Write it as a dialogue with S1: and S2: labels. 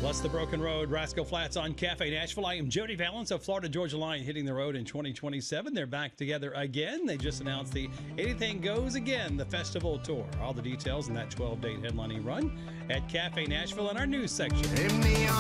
S1: Plus the Broken Road, Rascal Flats on Cafe Nashville. I am Jody Valance of Florida Georgia Line hitting the road in 2027. They're back together again. They just announced the Anything Goes Again, the festival tour. All the details in that 12-date headlining run at Cafe Nashville in our news section.